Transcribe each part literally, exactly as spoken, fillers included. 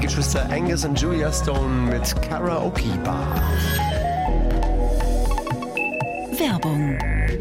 Geschwister Angus und Julia Stone mit Karaoke Bar. Werbung.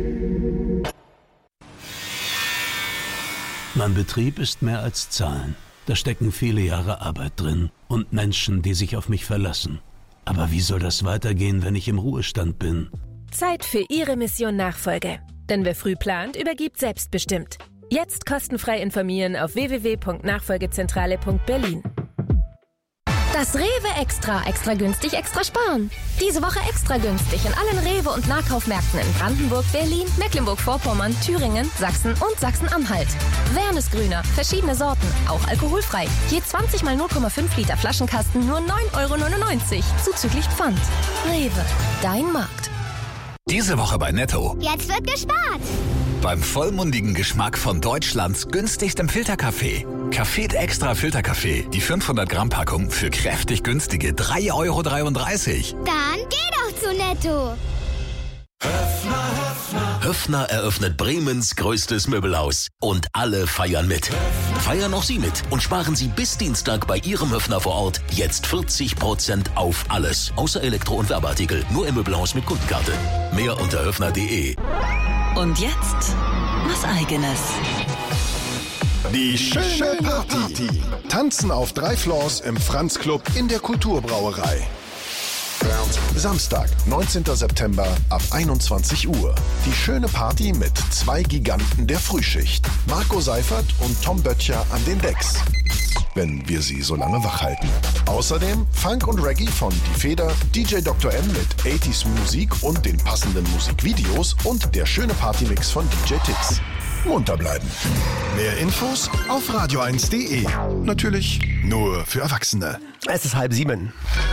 Mein Betrieb ist mehr als Zahlen. Da stecken viele Jahre Arbeit drin und Menschen, die sich auf mich verlassen. Aber wie soll das weitergehen, wenn ich im Ruhestand bin? Zeit für Ihre Mission Nachfolge. Denn wer früh plant, übergibt selbstbestimmt. Jetzt kostenfrei informieren auf w w w punkt nachfolgezentrale punkt berlin. Das Rewe Extra. Extra günstig, extra sparen. Diese Woche extra günstig in allen Rewe- und Nahkaufmärkten in Brandenburg, Berlin, Mecklenburg-Vorpommern, Thüringen, Sachsen und Sachsen-Anhalt. Wernesgrüner, verschiedene Sorten, auch alkoholfrei. Je zwanzig mal null Komma fünf Liter Flaschenkasten nur neun Euro neunundneunzig, zuzüglich Pfand. Rewe, dein Markt. Diese Woche bei Netto. Jetzt wird gespart. Beim vollmundigen Geschmack von Deutschlands günstigstem Filterkaffee. Café Extra Filterkaffee. Die fünfhundert Gramm Packung für kräftig günstige drei Euro dreiunddreißig. Dann geh doch zu Netto. Höffner, Höffner. Höffner eröffnet Bremens größtes Möbelhaus. Und alle feiern mit. Höffner. Feiern auch Sie mit und sparen Sie bis Dienstag bei Ihrem Höffner vor Ort jetzt vierzig Prozent auf alles. Außer Elektro- und Werbeartikel. Nur im Möbelhaus mit Kundenkarte. Mehr unter höffner punkt de. Und jetzt was Eigenes. Die schöne Party. Tanzen auf drei Floors im Franz Club in der Kulturbrauerei. Samstag, neunzehnten September ab einundzwanzig Uhr. Die schöne Party mit zwei Giganten der Frühschicht. Marco Seifert und Tom Böttcher an den Decks. Wenn wir sie so lange wach halten. Außerdem Funk und Reggae von Die Feder, D J Doktor M mit achtziger Musik und den passenden Musikvideos und der schöne Partymix von D J Tix. Munter bleiben. Mehr Infos auf radio eins punkt de. Natürlich nur für Erwachsene. Es ist halb sieben.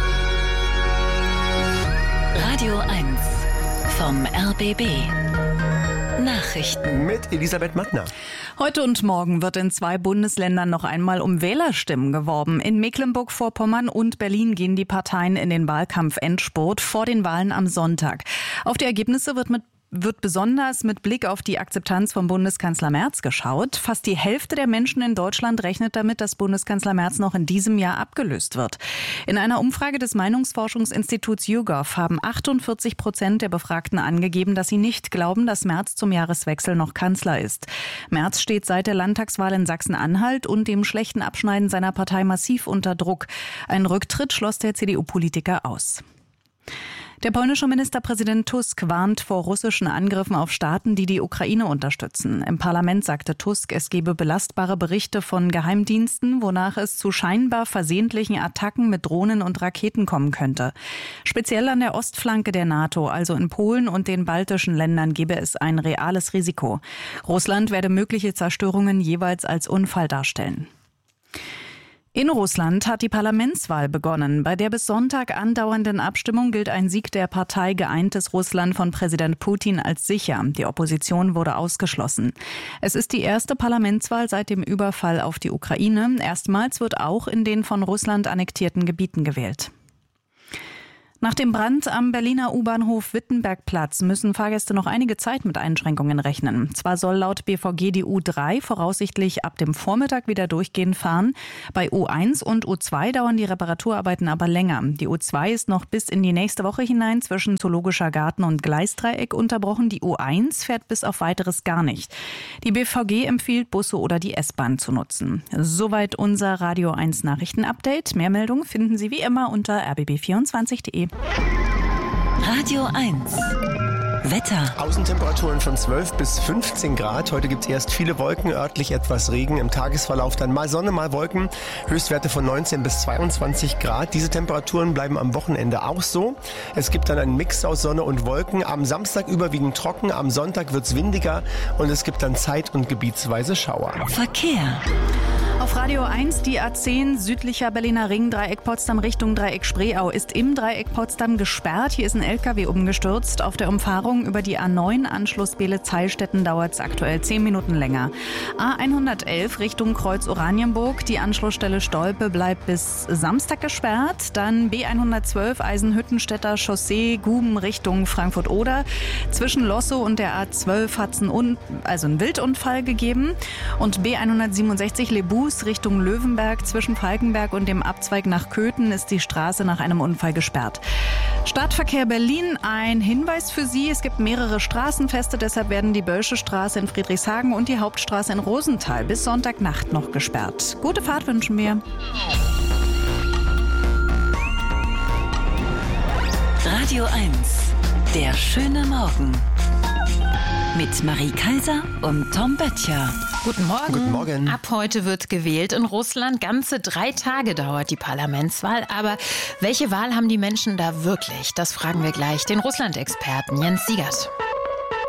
Radio eins vom R B B. Nachrichten mit Elisabeth Mattner. Heute und morgen wird in zwei Bundesländern noch einmal um Wählerstimmen geworben. In Mecklenburg-Vorpommern und Berlin gehen die Parteien in den Wahlkampf-Endspurt vor den Wahlen am Sonntag. Auf die Ergebnisse wird mit wird besonders mit Blick auf die Akzeptanz von Bundeskanzler Merz geschaut. Fast die Hälfte der Menschen in Deutschland rechnet damit, dass Bundeskanzler Merz noch in diesem Jahr abgelöst wird. In einer Umfrage des Meinungsforschungsinstituts YouGov haben achtundvierzig Prozent der Befragten angegeben, dass sie nicht glauben, dass Merz zum Jahreswechsel noch Kanzler ist. Merz steht seit der Landtagswahl in Sachsen-Anhalt und dem schlechten Abschneiden seiner Partei massiv unter Druck. Einen Rücktritt schloss der C D U-Politiker aus. Der polnische Ministerpräsident Tusk warnt vor russischen Angriffen auf Staaten, die die Ukraine unterstützen. Im Parlament sagte Tusk, es gebe belastbare Berichte von Geheimdiensten, wonach es zu scheinbar versehentlichen Attacken mit Drohnen und Raketen kommen könnte. Speziell an der Ostflanke der NATO, also in Polen und den baltischen Ländern, gebe es ein reales Risiko. Russland werde mögliche Zerstörungen jeweils als Unfall darstellen. In Russland hat die Parlamentswahl begonnen. Bei der bis Sonntag andauernden Abstimmung gilt ein Sieg der Partei Geeintes Russland von Präsident Putin als sicher. Die Opposition wurde ausgeschlossen. Es ist die erste Parlamentswahl seit dem Überfall auf die Ukraine. Erstmals wird auch in den von Russland annektierten Gebieten gewählt. Nach dem Brand am Berliner U-Bahnhof Wittenbergplatz müssen Fahrgäste noch einige Zeit mit Einschränkungen rechnen. Zwar soll laut B V G die U drei voraussichtlich ab dem Vormittag wieder durchgehend fahren. Bei U eins und U zwei dauern die Reparaturarbeiten aber länger. Die U zwei ist noch bis in die nächste Woche hinein zwischen Zoologischer Garten und Gleisdreieck unterbrochen. Die U eins fährt bis auf Weiteres gar nicht. Die B V G empfiehlt, Busse oder die S-Bahn zu nutzen. Soweit unser Radio eins Nachrichtenupdate. Mehr Meldungen finden Sie wie immer unter r b b vierundzwanzig punkt de. Radio eins. Wetter. Außentemperaturen von zwölf bis fünfzehn Grad. Heute gibt es erst viele Wolken, örtlich etwas Regen. Im Tagesverlauf dann mal Sonne, mal Wolken. Höchstwerte von neunzehn bis zweiundzwanzig Grad. Diese Temperaturen bleiben am Wochenende auch so. Es gibt dann einen Mix aus Sonne und Wolken. Am Samstag überwiegend trocken, am Sonntag wird es windiger und es gibt dann zeit- und gebietsweise Schauer. Verkehr. Auf Radio eins die A zehn südlicher Berliner Ring, Dreieck Potsdam Richtung Dreieck Spreeau ist im Dreieck Potsdam gesperrt. Hier ist ein L K W umgestürzt. Auf der Umfahrung über die A neun Anschluss Beelitz-Heilstätten dauert es aktuell zehn Minuten länger. A hundertelf Richtung Kreuz Oranienburg. Die Anschlussstelle Stolpe bleibt bis Samstag gesperrt. Dann B hundertzwölf Eisenhüttenstädter Chaussee Guben Richtung Frankfurt-Oder. Zwischen Lossow und der A zwölf hat es einen, Un- also einen Wildunfall gegeben. Und B hundertsiebenundsechzig Lebus Fuß Richtung Löwenberg. Zwischen Falkenberg und dem Abzweig nach Köthen ist die Straße nach einem Unfall gesperrt. Stadtverkehr Berlin, ein Hinweis für Sie. Es gibt mehrere Straßenfeste, deshalb werden die Bölsche Straße in Friedrichshagen und die Hauptstraße in Rosenthal bis Sonntagnacht noch gesperrt. Gute Fahrt wünschen wir. Radio eins, der schöne Morgen. Mit Marie Kaiser und Tom Böttcher. Guten Morgen. Guten Morgen. Ab heute wird gewählt in Russland. Ganze drei Tage dauert die Parlamentswahl. Aber welche Wahl haben die Menschen da wirklich? Das fragen wir gleich den Russland-Experten Jens Siegert.